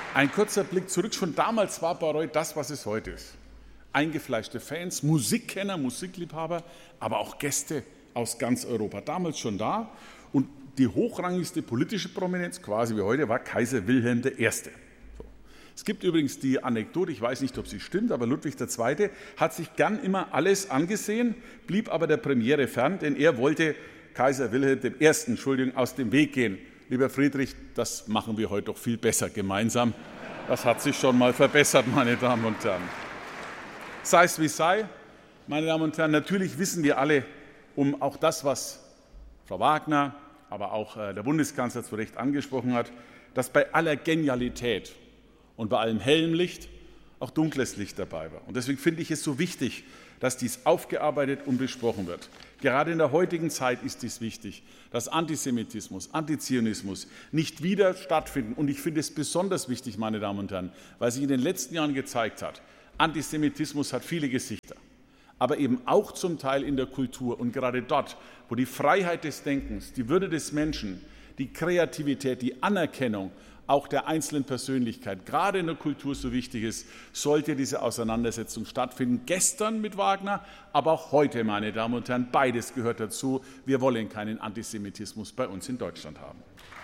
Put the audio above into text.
Ein kurzer Blick zurück. Schon damals war Bayreuth das, was es heute ist. Eingefleischte Fans, Musikkenner, Musikliebhaber, aber auch Gäste aus ganz Europa. Damals schon da. Und die hochrangigste politische Prominenz, quasi wie heute, war Kaiser Wilhelm I. So. Es gibt übrigens die Anekdote, ich weiß nicht, ob sie stimmt, aber Ludwig II. Hat sich gern immer alles angesehen, blieb aber der Premiere fern, denn er wollte Kaiser Wilhelm I. aus dem Weg gehen. Lieber Friedrich, das machen wir heute doch viel besser gemeinsam. Das hat sich schon mal verbessert, meine Damen und Herren. Sei es wie sei, meine Damen und Herren, natürlich wissen wir alle um auch das, was Frau Wagner, aber auch der Bundeskanzler zu Recht angesprochen hat, dass bei aller Genialität und bei allem hellem Licht auch dunkles Licht dabei war. Und deswegen finde ich es so wichtig, dass dies aufgearbeitet und besprochen wird. Gerade in der heutigen Zeit ist dies wichtig, dass Antisemitismus, Antizionismus nicht wieder stattfinden. Und ich finde es besonders wichtig, meine Damen und Herren, weil sich in den letzten Jahren gezeigt hat, Antisemitismus hat viele Gesichter, aber eben auch zum Teil in der Kultur. Und gerade dort, wo die Freiheit des Denkens, die Würde des Menschen, die Kreativität, die Anerkennung auch der einzelnen Persönlichkeit, gerade in der Kultur so wichtig ist, sollte diese Auseinandersetzung stattfinden. Gestern mit Wagner, aber auch heute, meine Damen und Herren, beides gehört dazu. Wir wollen keinen Antisemitismus bei uns in Deutschland haben.